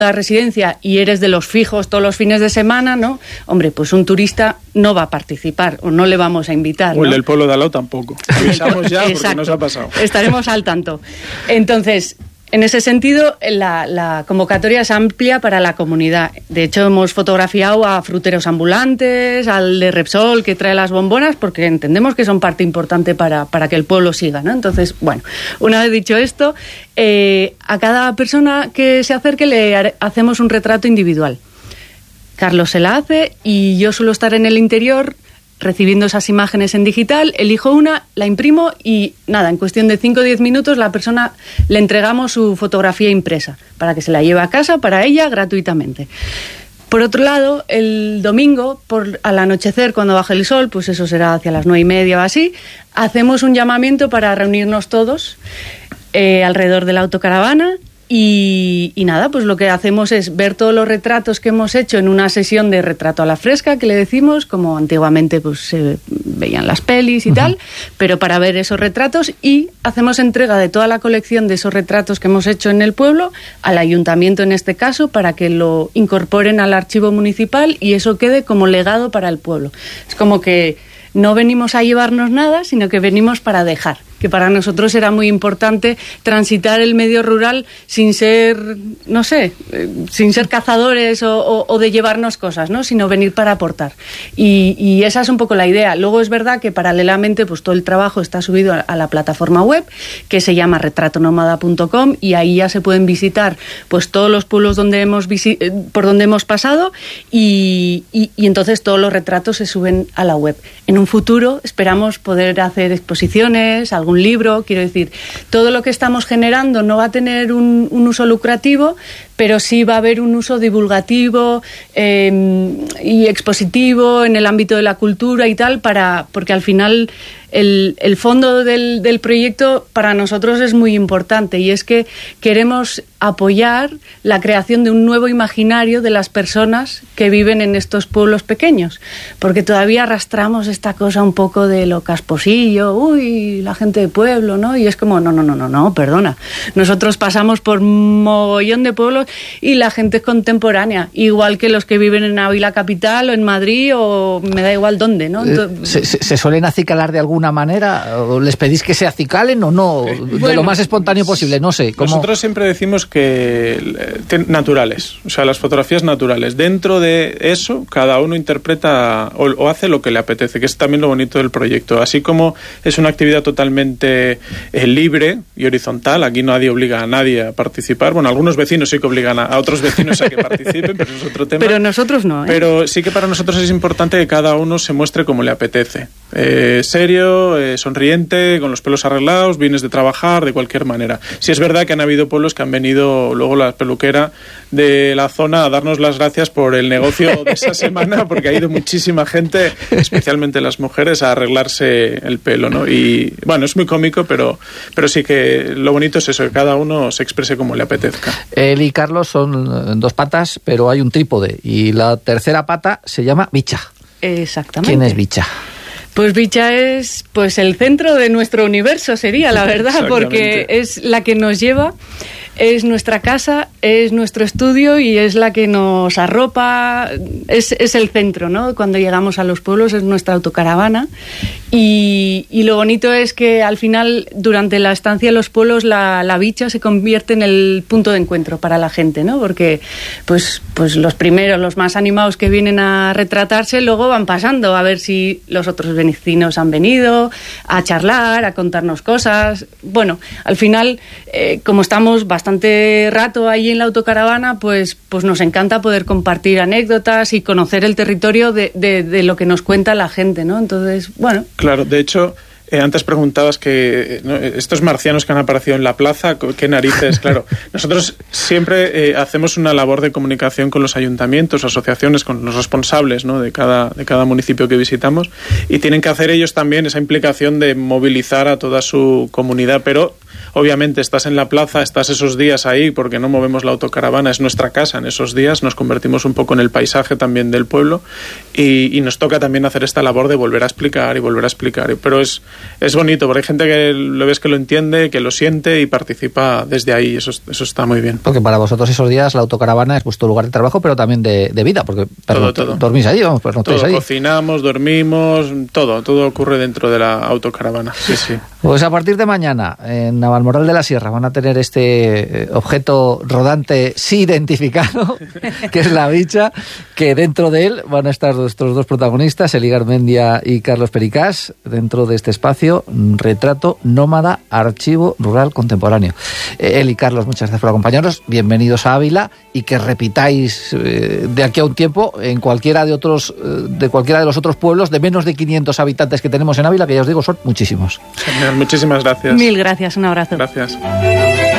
la residencia y eres de los fijos todos los fines de semana, ¿no? Hombre, pues un turista no va a participar o no le vamos a invitar, ¿no? O el del pueblo de al lado tampoco. Avisamos ya porque nos ha pasado. Estaremos al tanto. Entonces, en ese sentido, la convocatoria es amplia para la comunidad. De hecho, hemos fotografiado a fruteros ambulantes, al de Repsol que trae las bombonas, porque entendemos que son parte importante para que el pueblo siga, ¿no? Entonces, bueno, una vez dicho esto, a cada persona que se acerque le hacemos un retrato individual. Carlos se la hace y yo suelo estar en el interior recibiendo esas imágenes en digital, elijo una, la imprimo y nada, en cuestión de 5 o 10 minutos la persona le entregamos su fotografía impresa para que se la lleve a casa para ella gratuitamente. Por otro lado, el domingo, al anochecer, cuando baje el sol, pues eso será hacia las 9:30 o así, hacemos un llamamiento para reunirnos todos alrededor de la autocaravana. Y nada, pues lo que hacemos es ver todos los retratos que hemos hecho en una sesión de retrato a la fresca, que le decimos, como antiguamente pues se veían las pelis y tal, pero para ver esos retratos, y hacemos entrega de toda la colección de esos retratos que hemos hecho en el pueblo, al ayuntamiento en este caso, para que lo incorporen al archivo municipal y eso quede como legado para el pueblo. Es como que no venimos a llevarnos nada, sino que venimos para dejar. Que para nosotros era muy importante transitar el medio rural sin ser, no sé, sin ser cazadores o de llevarnos cosas, ¿no? Sino venir para aportar. Y esa es un poco la idea. Luego es verdad que paralelamente pues todo el trabajo está subido a la plataforma web que se llama retratonómada.com y ahí ya se pueden visitar pues todos los pueblos donde por donde hemos pasado y entonces todos los retratos se suben a la web. En un futuro esperamos poder hacer exposiciones, algún libro, quiero decir, todo lo que estamos generando no va a tener un uso lucrativo, pero sí va a haber un uso divulgativo y expositivo en el ámbito de la cultura y tal, porque al final el fondo del proyecto para nosotros es muy importante y es que queremos apoyar la creación de un nuevo imaginario de las personas que viven en estos pueblos pequeños, porque todavía arrastramos esta cosa un poco de lo casposillo, uy, la gente de pueblo, ¿no? Y es como, no, perdona. Nosotros pasamos por un mogollón de pueblos y la gente es contemporánea, igual que los que viven en Ávila capital o en Madrid o me da igual dónde, ¿no? ¿Se suelen acicalar de alguna manera? ¿O les pedís que se acicalen o no? De lo más espontáneo posible, no sé. ¿Cómo? Nosotros siempre decimos que naturales, o sea, las fotografías naturales. Dentro de eso, cada uno interpreta o hace lo que le apetece, que es también lo bonito del proyecto. Así como es una actividad totalmente libre y horizontal, aquí nadie obliga a nadie a participar. Bueno, algunos vecinos sí que obligan a otros vecinos a que participen, pero eso es otro tema. Pero nosotros no, ¿eh? Pero sí que para nosotros es importante que cada uno se muestre como le apetece. Serio, sonriente, con los pelos arreglados, vienes de trabajar, de cualquier manera. Sí es verdad que han habido pueblos que han venido luego la peluquera de la zona a darnos las gracias por el negocio de esa semana, porque ha ido muchísima gente, especialmente las mujeres, a arreglarse el pelo, ¿no? Y bueno, es muy cómico, pero sí que lo bonito es eso, que cada uno se exprese como le apetezca. Él y Carlos son dos patas, pero hay un trípode, y la tercera pata se llama Bicha. Exactamente. ¿Quién es Bicha? Pues Bicha es pues el centro de nuestro universo, sería la verdad, porque es la que nos lleva, es nuestra casa, es nuestro estudio y es la que nos arropa, es el centro, ¿no? Cuando llegamos a los pueblos es nuestra autocaravana y lo bonito es que al final durante la estancia en los pueblos la Bicha se convierte en el punto de encuentro para la gente, ¿no? Porque pues los primeros, los más animados que vienen a retratarse luego van pasando a ver si los otros vecinos han venido a charlar, a contarnos cosas. Bueno, al final, como estamos bastante rato ahí en la autocaravana, pues nos encanta poder compartir anécdotas y conocer el territorio de lo que nos cuenta la gente, ¿no? Entonces, bueno. Claro, de hecho, antes preguntabas que estos marcianos que han aparecido en la plaza, ¿qué narices? Claro, nosotros siempre hacemos una labor de comunicación con los ayuntamientos, asociaciones, con los responsables, ¿no? de cada municipio que visitamos, y tienen que hacer ellos también esa implicación de movilizar a toda su comunidad, pero obviamente estás en la plaza, estás esos días ahí porque no movemos la autocaravana, es nuestra casa en esos días, nos convertimos un poco en el paisaje también del pueblo y nos toca también hacer esta labor de volver a explicar, pero es bonito porque hay gente que lo ves que lo entiende, que lo siente y participa desde ahí, eso está muy bien. Porque para vosotros esos días la autocaravana es vuestro lugar de trabajo, pero también de vida, porque todo. dormís allí, vamos, pues no estáis ahí. Cocinamos, dormimos, todo ocurre dentro de la autocaravana, sí. Pues a partir de mañana, en Navalmoral de la Sierra, van a tener este objeto rodante sí identificado, que es la bicha, que dentro de él van a estar nuestros dos protagonistas, Eli Garmendia y Carlos Pericás, dentro de este espacio, retrato nómada, archivo rural contemporáneo. Eli y Carlos, muchas gracias por acompañarnos, bienvenidos a Ávila, y que repitáis de aquí a un tiempo en cualquiera de los otros pueblos de menos de 500 habitantes que tenemos en Ávila, que ya os digo son muchísimos. Genial, muchísimas gracias. Mil gracias, un abrazo. Gracias.